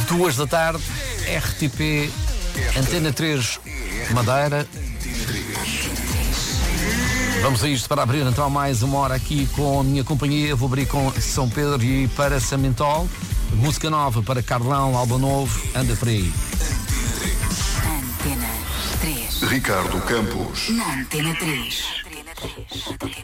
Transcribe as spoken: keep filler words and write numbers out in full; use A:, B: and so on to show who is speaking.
A: duas da tarde, R T P, Antena três, Madeira. Vamos a isto para abrir então mais uma hora aqui com a minha companhia. Vou abrir com São Pedro e para Samentol. Música nova para Carlão, álbum novo, anda por aí.
B: Antena três.
C: Ricardo Campos.
B: Na Antena três.